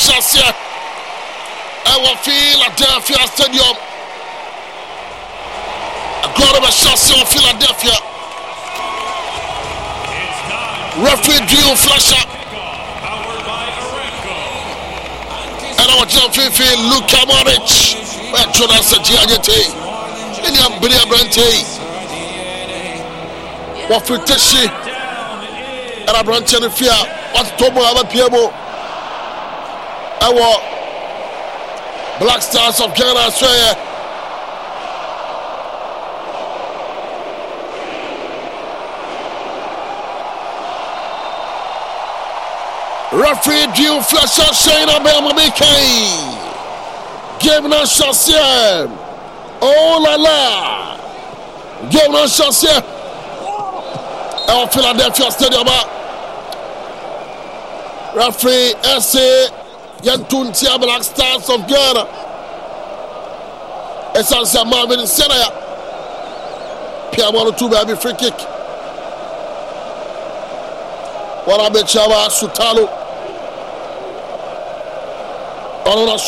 Shasia. Our Philadelphia Stadium. A crowd of Shasia of Philadelphia. Referee Drew Flasher. And our champion Luka Modric. Jonas Gianete. William Bria Brante. Wafriteshi. And a branch in the fear. What's Tomo Abapiemo? Our Black Stars of Ghana, Australia. Referee Drew Flasher saying about Mamikai. Game na Shasia. Oh la la. Game na Shasia. Our Philadelphia Stadium. Referee S.A. Yantuntia Black Stars of Ghana. Esansa Marvin Senaya. Piamano 2 baby free kick. Warabe Chava Sutalo.